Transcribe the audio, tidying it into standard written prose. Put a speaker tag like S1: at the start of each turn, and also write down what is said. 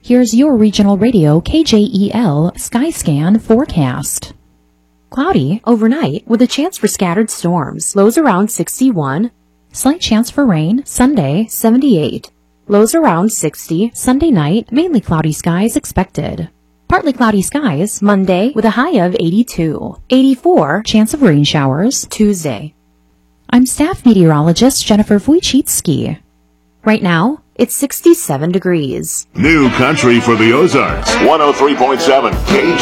S1: Here's your regional radio KJEL Skyscan forecast. Cloudy overnight with a chance for scattered storms. Lows around 61. Slight chance for rain. Sunday, 78. Lows around 60. Sunday night, mainly cloudy skies expected. Partly cloudy skies Monday with a high of 82. 84. Chance of rain showers Tuesday. I'm staff meteorologist Jennifer Wojcicki. Right now, it's 67 degrees.
S2: New country for the Ozarks. 103.7 KJ.